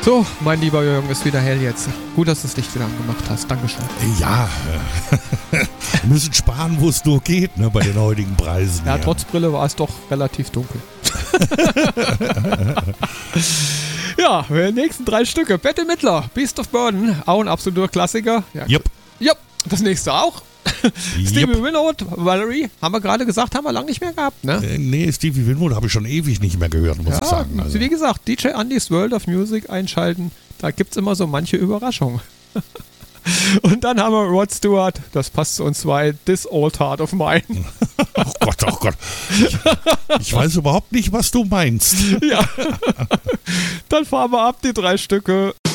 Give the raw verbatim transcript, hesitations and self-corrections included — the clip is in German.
So, mein lieber Jürgen, ist wieder hell jetzt. Gut, dass du das Licht wieder angemacht hast. Dankeschön. Ja, wir müssen sparen, wo es nur geht, ne, bei den heutigen Preisen. Ja, ja, trotz Brille war es doch relativ dunkel. Ja, die nächsten drei Stücke. Bette Midler, Beast of Burden, auch ein absoluter Klassiker. Ja, Jupp. Jupp, das nächste auch. Stevie Jupp. Winwood, Valerie, haben wir gerade gesagt, haben wir lange nicht mehr gehabt, ne? Äh, Nee, Stevie Winwood habe ich schon ewig nicht mehr gehört, muss Ja, ich sagen. Also. wie gesagt, D J Andy's World of Music einschalten, da gibt es immer so manche Überraschungen. Und dann haben wir Rod Stewart, das passt zu uns zwei, This Old Heart of Mine. Oh Gott, oh Gott. Ich, ich weiß überhaupt nicht, was du meinst. Ja. Dann fahren wir ab, die drei Stücke.